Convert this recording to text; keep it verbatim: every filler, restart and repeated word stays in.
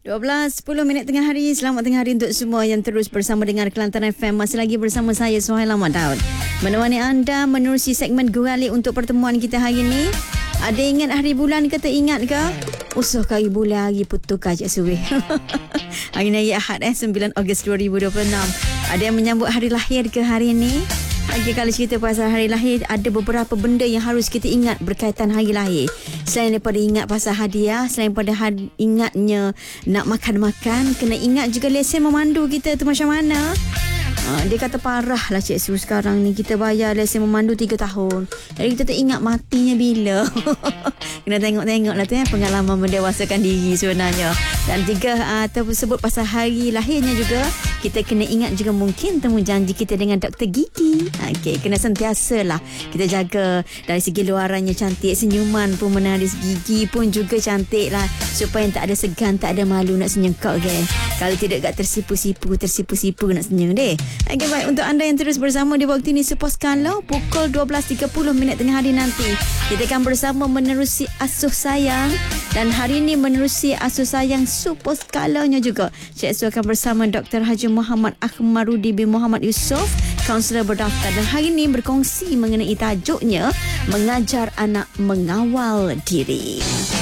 dua belas sepuluh minit tengah hari. Selamat tengah hari untuk semua yang terus bersama dengan Kelantan F M. Masih lagi bersama saya Suhaila Madaud, menemani anda menerusi segmen Guralik untuk pertemuan kita hari ini. Ada ingat hari bulan ke tak ingat ke? Usuh kali bulan hari putus kajak suwe. Hari ni hari Ahad eh sembilan Ogos dua ribu dua puluh enam. Ada yang menyambut hari lahir ke hari ini? Lagi kalau cerita pasal hari lahir, ada beberapa benda yang harus kita ingat berkaitan hari lahir. Selain daripada ingat pasal hadiah, selain daripada had- ingatnya nak makan-makan, kena ingat juga lesen memandu kita tu macam mana. Ha, dia kata parah lah Cik Su sekarang ni. Kita bayar lesen memandu tiga tahun. Jadi kita tak ingat matinya bila. Kena tengok-tengok lah tu ya, pengalaman mendewasakan diri sebenarnya. Dan tiga uh, tersebut pasal hari lahirnya juga, kita kena ingat juga mungkin temu janji kita dengan doktor gigi. Okey, kena sentiasa lah kita jaga dari segi luarannya cantik, senyuman pun menaris, gigi pun juga cantik lah, supaya tak ada segan, tak ada malu nak senyum kau okay? Kalau tidak gak tersipu-sipu, tersipu-sipu nak senyum deh. Okey, baik, untuk anda yang terus bersama di waktu ini, sepos kalau pukul dua belas tiga puluh minit tengah hari nanti, kita akan bersama menerusi asuh sayang. Dan hari ini menerusi asuh sayang supos kalanya juga, Cik Su akan bersama Doktor Haji Muhammad Ahmarudi bin Muhammad Yusof, kaunselor berdaftar. Dan hari ini berkongsi mengenai tajuknya mengajar anak mengawal diri.